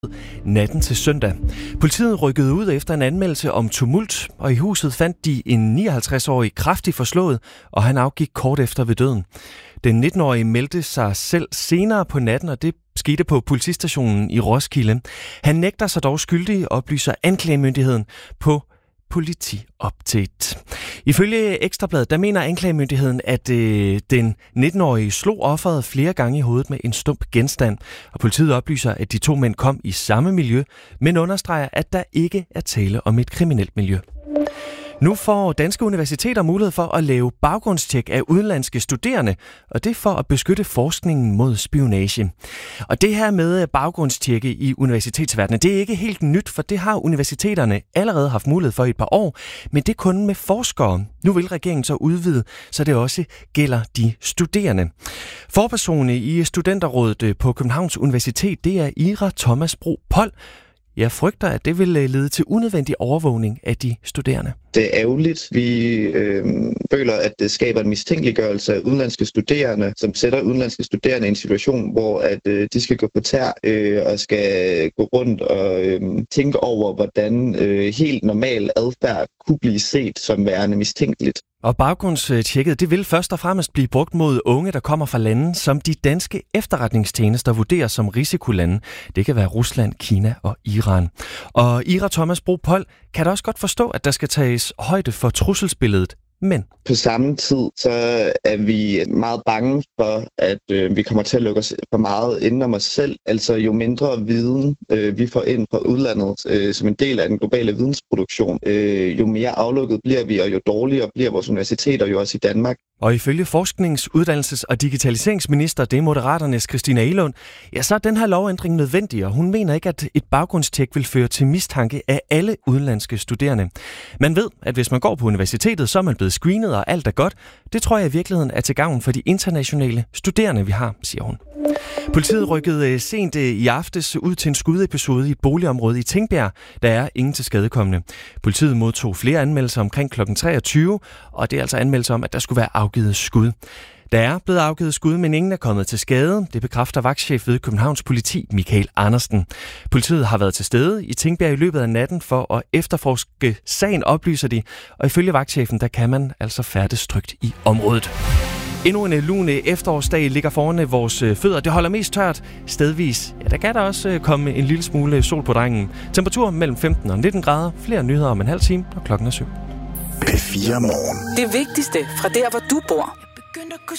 natten til søndag. Politiet rykkede ud efter en anmeldelse om tumult, og i huset fandt de en 59-årig kraftigt forslået, og han afgik kort efter ved døden. Den 19-årige meldte sig selv senere på natten, og det skete på politistationen i Roskilde. Han nægter sig dog skyldig, oplyser anklagemyndigheden på Politi-update. Ifølge Ekstrabladet, der mener anklagemyndigheden, at den 19-årige slog offeret flere gange i hovedet med en stump genstand. Og politiet oplyser, at de to mænd kom i samme miljø, men understreger, at der ikke er tale om et kriminelt miljø. Nu får danske universiteter mulighed for at lave baggrundstjek af udenlandske studerende, og det er for at beskytte forskningen mod spionage. Og det her med baggrundstjekke i universitetsverdenen, det er ikke helt nyt, for det har universiteterne allerede haft mulighed for i et par år, men det er kun med forskere. Nu vil regeringen så udvide, så det også gælder de studerende. Forpersone i Studenterrådet på Københavns Universitet, det er Ira Thomas Bro Pold. Jeg frygter, at det vil lede til unødvendig overvågning af de studerende. Det er ærgerligt. Vi føler, at det skaber en mistænkeliggørelse af udenlandske studerende, som sætter udenlandske studerende i en situation, hvor at de skal gå på tær og skal gå rundt og tænke over, hvordan helt normal adfærd kunne blive set som værende mistænkeligt. Og baggrundstjekket, det vil først og fremmest blive brugt mod unge, der kommer fra lande, som de danske efterretningstjenester vurderer som risikolande. Det kan være Rusland, Kina og Iran. Og Ira Thomas Bro Pold kan da også godt forstå, at der skal tages højde for trusselsbilledet. Men på samme tid, så er vi meget bange for, at vi kommer til at lukke os for meget inden om os selv. Altså jo mindre viden vi får ind fra udlandet som en del af den globale vidensproduktion, jo mere aflukket bliver vi, og jo dårligere bliver vores universiteter jo også i Danmark. Og ifølge forsknings-, uddannelses- og digitaliseringsminister, det er Moderaternes Christina Egelund, ja, så er den her lovændring nødvendig, og hun mener ikke, at et baggrundstjek vil føre til mistanke af alle udenlandske studerende. Man ved, at hvis man går på universitetet, så er man blevet screenet, og alt er godt. Det tror jeg i virkeligheden er til gavn for de internationale studerende, vi har, siger hun. Politiet rykkede sent i aftes ud til en skudepisode i et boligområde i Tingbjerg. Der er ingen tilskadekomne. Politiet modtog flere anmeldelser omkring kl. 23, og det er altså anmeldelser om, at der skulle være afgivet skud. Der er blevet afgivet skud, men ingen er kommet til skade. Det bekræfter vagtchef ved Københavns Politi, Michael Andersen. Politiet har været til stede i Tingbjerg i løbet af natten for at efterforske sagen, oplyser de. Og ifølge vagtchefen, der kan man altså færdes trygt i området. Endnu en lun efterårsdag ligger foran vores fødder. Det holder mest tørt stedvis. Ja, der kan der også komme en lille smule sol på drengen. Temperatur mellem 15 og 19 grader. Flere nyheder om en halv time, og klokken er 7. P4 Morgen. Det vigtigste fra der, hvor du bor. Jeg begyndte at gå